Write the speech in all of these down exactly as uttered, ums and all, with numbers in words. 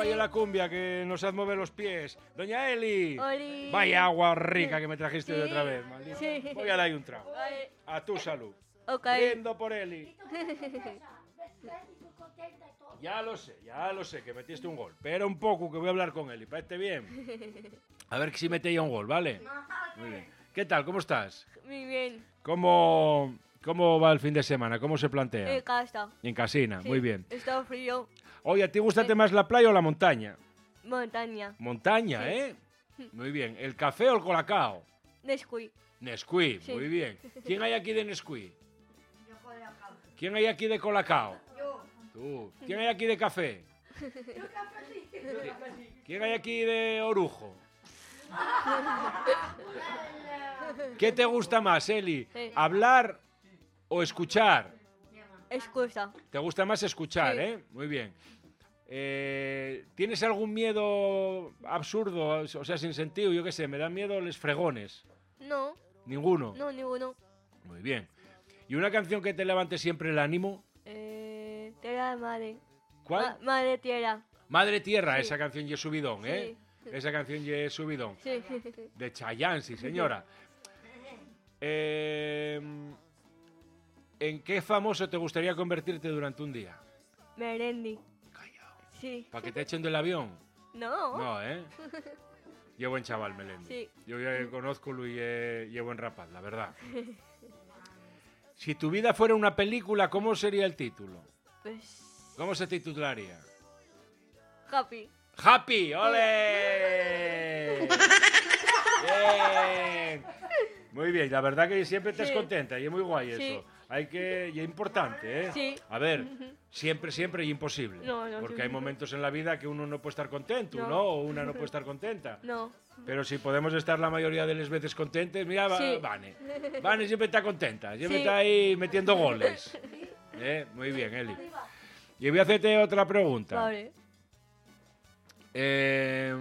falle la cumbia que nos hace mover los pies. Doña Eli. Oli. Vaya agua rica que me trajiste Sí. de otra vez, maldita. Sí. Voy a darle un trago. Vale. A tu salud. Ok. Brindo por Eli. Ya lo sé, ya lo sé, que metiste un gol. Pero un poco, que voy a hablar con Eli. ¿Parece bien? A ver si mete ya un gol, ¿vale? Muy bien. ¿Qué tal? ¿Cómo estás? Muy bien. ¿Cómo, cómo va el fin de semana? ¿Cómo se plantea? En casa. En casina, Sí. muy bien. Está frío. Oye, ¿a ti gusta Sí. más la playa o la montaña? Montaña. Montaña, Sí. ¿eh? Muy bien. ¿El café o el colacao? Nesquik. Nesquik, Sí. muy bien. ¿Quién hay aquí de Nesquik? ¿Quién hay aquí de colacao? Yo. Tú. ¿Quién hay aquí de café? Yo cafecito. ¿Quién hay aquí de orujo? ¿Qué te gusta más, Eli? Sí. ¿Hablar o escuchar? Excusa. ¿Te gusta más escuchar, Sí. eh? Muy bien. Eh, ¿Tienes algún miedo absurdo, o sea, sin sentido? Yo qué sé, me dan miedo los fregones. No. ¿Ninguno? No, ninguno. Muy bien. ¿Y una canción que te levante siempre el ánimo? Eh, tierra de madre. ¿Cuál? Ma- madre tierra. Madre Tierra, Sí. esa canción y subidón, ¿eh? Esa canción y subidón. Sí. De Chayanne, sí, señora. Eh, ¿En qué famoso te gustaría convertirte durante un día? Merendi. Callao. Sí. ¿Para que te echen del avión? No. No, ¿eh? Yo buen chaval, Melendi. Sí. Yo ya conozco y es buen rapaz, la verdad. Si tu vida fuera una película, ¿cómo sería el título? Pues. ¿Cómo se titularía? Happy. ¡Happy! ¡Ole! Bien. Muy bien, la verdad que siempre estás Sí. contenta y es muy guay Sí. eso. Hay que, y es importante, ¿eh? Sí. A ver, siempre, siempre es imposible. No, no, porque sí. hay momentos en la vida que uno no puede estar contento, No. ¿no? O una no puede estar contenta. No. Pero si podemos estar la mayoría de las veces contentes, mira, va- Sí. Vane. Vane siempre está contenta, siempre Sí. está ahí metiendo goles. ¿Eh? Muy bien, Eli. Y voy a hacerte otra pregunta. Vale. Eh,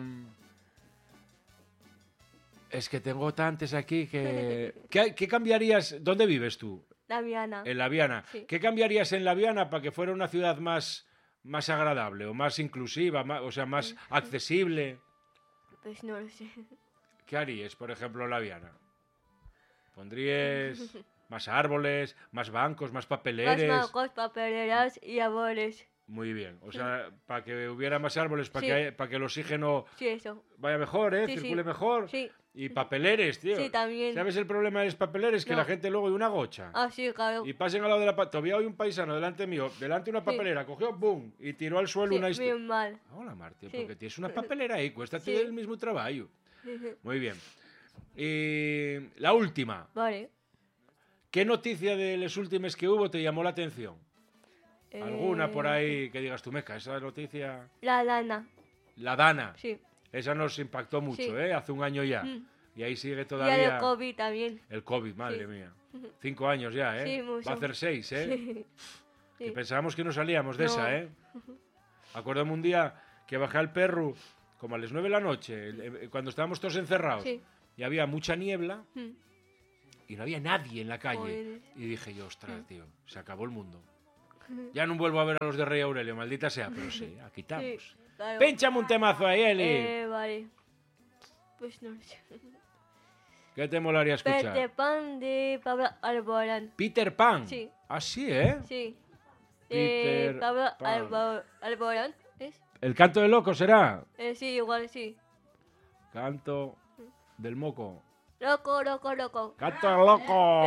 es que tengo tantas aquí que... ¿Qué, qué cambiarías? ¿Dónde vives tú? La Viana. En La Viana. Sí. ¿Qué cambiarías en La Viana para que fuera una ciudad más, más agradable o más inclusiva, más- o sea, más accesible? Pues no lo sé. ¿Qué harías, por ejemplo, en La Viana? ¿Pondrías más árboles, más bancos, más Más papeleres? bancos, papeleras y árboles. Muy bien. O sea, para que hubiera más árboles, para Sí. que, para que el oxígeno Sí, eso. vaya mejor, ¿eh? Sí, sí. Circule mejor. Sí. Y papeleres, tío. Sí, también. ¿Sabes el problema de los papeleres? Que No. la gente luego hay una gocha. Ah, sí, claro. Y pasen al lado de la... pa- Todavía hay un paisano delante mío, delante de una Sí. papelera, cogió, boom, y tiró al suelo Sí, una... histo- bien mal. Hola, Marta, Sí. porque tienes una papelera ahí, cuesta Sí. el mismo trabajo. Muy bien. Y la última. Vale. ¿Qué noticia de las últimas que hubo te llamó la atención? ¿Alguna por Eh, ahí que digas tú, meca, esa noticia... La lana. La Dana. Sí. Esa nos impactó mucho, Sí. ¿eh? Hace un año ya. Mm. Y ahí sigue Y todavía... el COVID también. El COVID, madre Sí. mía. Cinco años ya, ¿eh? Sí, mucho. Va a hacer seis, ¿eh? Sí. Que Sí. pensábamos que no salíamos de No. esa, ¿eh? Acuérdame un día que bajé al perro como a las nueve de la noche, eh, cuando estábamos todos encerrados, Sí. y había mucha niebla Mm. y no había nadie en la calle. Joder. Y dije yo, ostras, tío, se acabó el mundo. Ya no vuelvo a ver a los de Rey Aurelio, maldita sea, pero sí, aquí estamos. Sí, claro. Pínchame un temazo ahí, Eli. Eh, vale. Pues no lo sé. ¿Qué te molaría escuchar? Peter Pan de Pablo Alborán. Peter Pan. Sí. Así, ¿eh? Sí. Peter Eh, Pablo Pan. Albo- Alborán. ¿Es? ¿El canto del loco será? Eh, sí, igual sí. Canto del moco. Loco, loco, loco. ¡Canto del loco!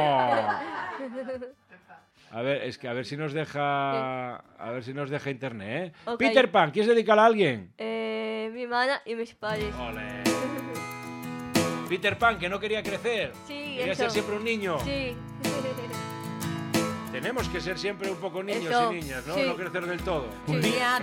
A ver, es que a ver si nos deja. A ver si nos deja internet, ¿eh? Ok. Peter Pan, ¿quieres dedicarle a alguien? Eh, mi hermana y mis padres. Ole. Peter Pan, que no quería crecer. Sí, Quería eso. ser siempre un niño. Sí. Tenemos que ser siempre un poco niños Eso, y niñas, ¿no? sí. No crecer del todo. Sí.